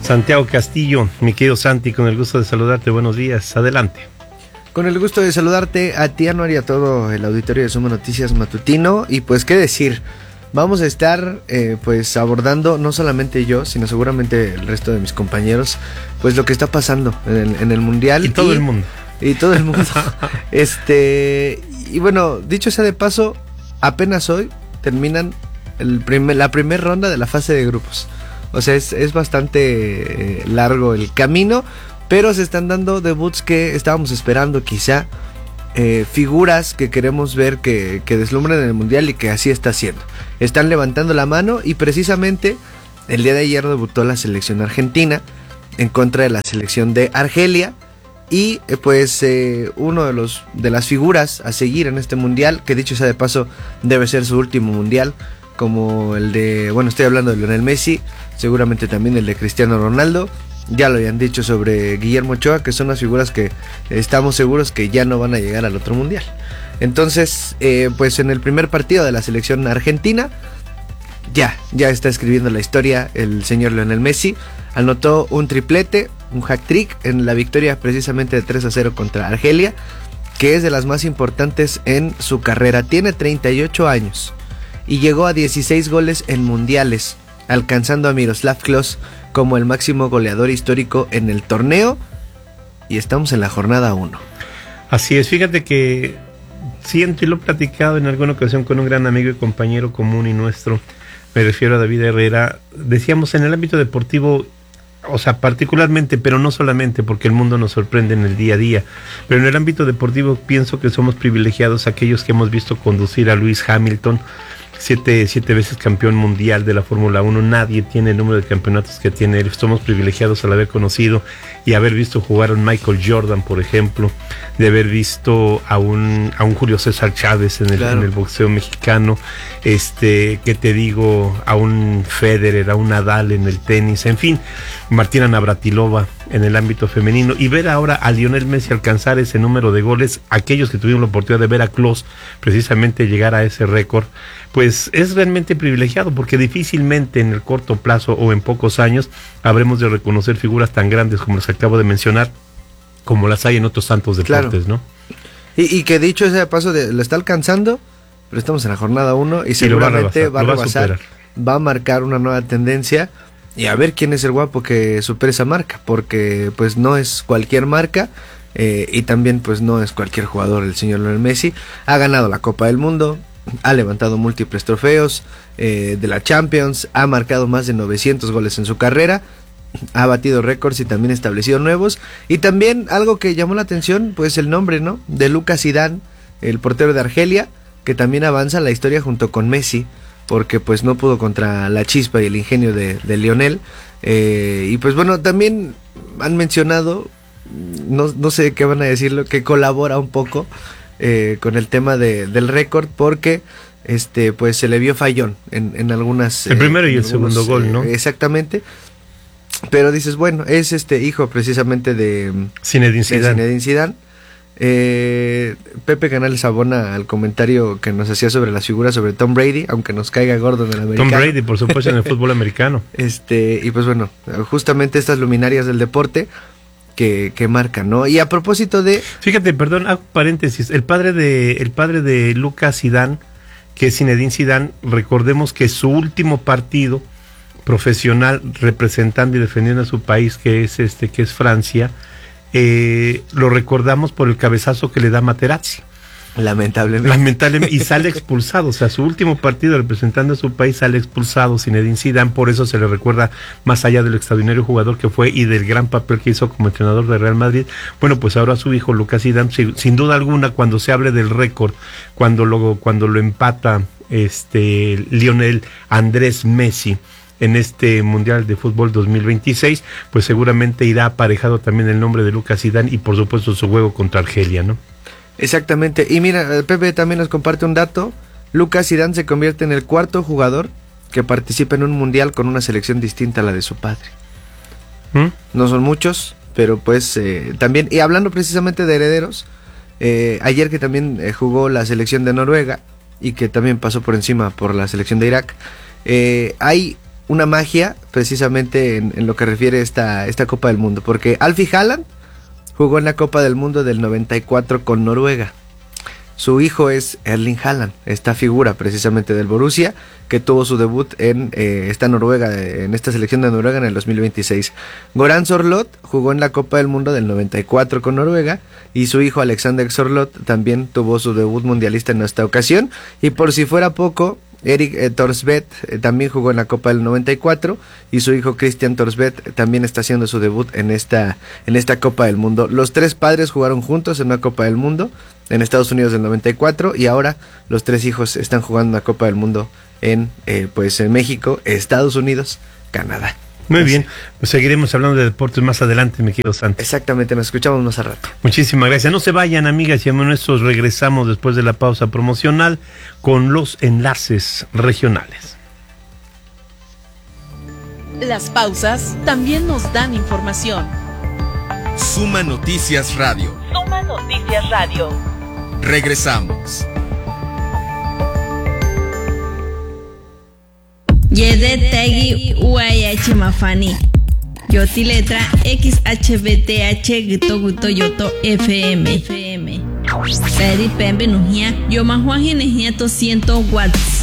Santiago Castillo, mi querido Santi, con el gusto de saludarte, buenos días, adelante. Con el gusto de saludarte a ti, Anuar, y a todo el auditorio de Suma Noticias Matutino. Y pues, ¿qué decir? Vamos a estar pues abordando, no solamente yo, sino seguramente el resto de mis compañeros, pues lo que está pasando en el Mundial. Y todo el mundo. Y todo el mundo. Y bueno, dicho sea de paso, apenas hoy terminan la primera ronda de la fase de grupos. O sea, es bastante largo el camino, pero se están dando debuts que estábamos esperando quizá. Figuras que queremos ver que deslumbren en el Mundial y que así está haciendo. Están levantando la mano y precisamente el día de ayer debutó la selección argentina en contra de la selección de Argelia. Y pues uno de las figuras a seguir en este Mundial, que dicho sea de paso debe ser su último Mundial, como el de, bueno, estoy hablando de Lionel Messi, seguramente también el de Cristiano Ronaldo. Ya lo habían dicho sobre Guillermo Ochoa, que son las figuras que estamos seguros que ya no van a llegar al otro Mundial. Entonces, pues en el primer partido de la selección argentina, ya está escribiendo la historia el señor Lionel Messi. Anotó un triplete, un hat-trick en la victoria precisamente de 3-0 contra Argelia, que es de las más importantes en su carrera. Tiene 38 años y llegó a 16 goles en mundiales, alcanzando a Miroslav Klose como el máximo goleador histórico en el torneo, y estamos en la jornada 1. Así es, fíjate que siento y lo he platicado en alguna ocasión con un gran amigo y compañero común y nuestro, me refiero a David Herrera. Decíamos en el ámbito deportivo, o sea, particularmente, pero no solamente, porque el mundo nos sorprende en el día a día, pero en el ámbito deportivo pienso que somos privilegiados aquellos que hemos visto conducir a Lewis Hamilton, siete veces campeón mundial de la Fórmula 1. Nadie tiene el número de campeonatos que tiene él. Somos privilegiados al haber conocido y haber visto jugar a un Michael Jordan, por ejemplo, de haber visto a un Julio César Chávez en el boxeo mexicano, que te digo, a un Federer, a un Nadal en el tenis, en fin, Martina Navratilova en el ámbito femenino, y ver ahora a Lionel Messi alcanzar ese número de goles, aquellos que tuvieron la oportunidad de ver a Klose precisamente llegar a ese récord, pues es realmente privilegiado, porque difícilmente en el corto plazo o en pocos años habremos de reconocer figuras tan grandes como las que acabo de mencionar, como las hay en otros tantos deportes, claro, ¿no? Y que dicho ese paso, lo está alcanzando, pero estamos en la jornada 1 y seguramente va a rebasar, va a marcar una nueva tendencia, y a ver quién es el guapo que supere esa marca, porque pues no es cualquier marca, y también pues no es cualquier jugador. El señor Lionel Messi ha ganado la Copa del Mundo, ha levantado múltiples trofeos de la Champions, ha marcado más de 900 goles en su carrera, ha batido récords y también establecido nuevos. Y también algo que llamó la atención, pues el nombre, ¿no?, de Lucas Zidane, el portero de Argelia, que también avanza la historia junto con Messi, porque pues no pudo contra la chispa y el ingenio de Lionel. Y pues bueno, también han mencionado, no sé qué van a decirlo, que colabora un poco con el tema del récord, porque pues se le vio fallón en algunas, el primero y el segundo gol, ¿no? Exactamente. Pero dices, bueno, es hijo precisamente de Zinedine Zidane. Pepe Canales abona al comentario que nos hacía sobre las figuras, sobre Tom Brady, aunque nos caiga gordo en el americano. Tom Brady, por supuesto, en el fútbol americano. Y pues bueno, justamente estas luminarias del deporte que marcan, ¿no? Y a propósito de... Fíjate, perdón, hago paréntesis, el padre de Lucas Zidane, que es Zinedine Zidane, recordemos que su último partido profesional representando y defendiendo a su país, que es Francia, lo recordamos por el cabezazo que le da Materazzi. Lamentablemente, y sale expulsado. O sea, su último partido representando a su país sale expulsado Zinedine Zidane. Por eso se le recuerda, más allá del extraordinario jugador que fue y del gran papel que hizo como entrenador de Real Madrid. Bueno, pues ahora su hijo Lucas Zidane, sin duda alguna, cuando se hable del récord, cuando lo empata Lionel Andrés Messi en este Mundial de Fútbol 2026, pues seguramente irá aparejado también el nombre de Lucas Zidane y por supuesto su juego contra Argelia, ¿no? Exactamente. Y mira, Pepe también nos comparte un dato. Lucas Zidane se convierte en el cuarto jugador que participa en un mundial con una selección distinta a la de su padre. No son muchos, pero pues también, y hablando precisamente de herederos, ayer que también jugó la selección de Noruega y que también pasó por encima por la selección de Irak, hay una magia precisamente en lo que refiere esta Copa del Mundo, porque Alfie Haaland jugó en la Copa del Mundo del 94 con Noruega. Su hijo es Erling Haaland, esta figura precisamente del Borussia, que tuvo su debut en esta Noruega, en esta selección de Noruega en el 2026. Goran Sørloth jugó en la Copa del Mundo del 94 con Noruega, y su hijo Alexander Sørloth también tuvo su debut mundialista en esta ocasión. Y por si fuera poco, Erik Thorstvedt también jugó en la Copa del 94, y su hijo Christian Thorstvedt también está haciendo su debut en esta Copa del Mundo. Los tres padres jugaron juntos en una Copa del Mundo en Estados Unidos del 94, y ahora los tres hijos están jugando una Copa del Mundo en México, Estados Unidos, Canadá. Muy bien, pues seguiremos hablando de deportes más adelante, mi querido Santi. Exactamente, nos escuchamos más a rato. Muchísimas gracias. No se vayan, amigas y amigos nuestros, regresamos después de la pausa promocional con los enlaces regionales. Las pausas también nos dan información. Suma Noticias Radio. Suma Noticias Radio. Regresamos. Yedetegi Uayachimafani. Yoti letra XHBTH Gito Guto Yoto FM. Peri Pembe Nujia. Yo Majuaji Nejia 200 watts.